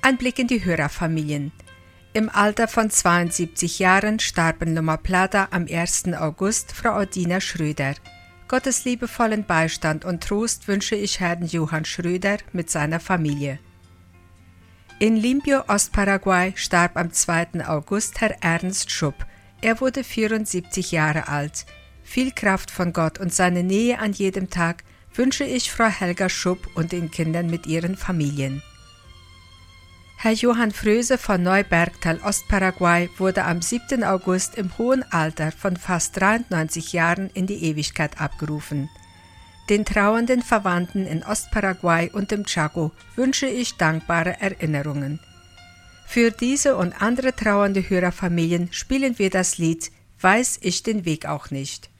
Ein Blick in die Hörerfamilien. Im Alter von 72 Jahren starb in Loma Plata am 1. August Frau Odina Schröder. Gottes liebevollen Beistand und Trost wünsche ich Herrn Johann Schröder mit seiner Familie. In Limpio, Ostparaguay, starb am 2. August Herr Ernst Schupp. Er wurde 74 Jahre alt. Viel Kraft von Gott und seine Nähe an jedem Tag wünsche ich Frau Helga Schupp und den Kindern mit ihren Familien. Herr Johann Fröse von Neubergtal, Ostparaguay, wurde am 7. August im hohen Alter von fast 93 Jahren in die Ewigkeit abgerufen. Den trauernden Verwandten in Ostparaguay und im Chaco wünsche ich dankbare Erinnerungen. Für diese und andere trauernde Hörerfamilien spielen wir das Lied »Weiß ich den Weg auch nicht«.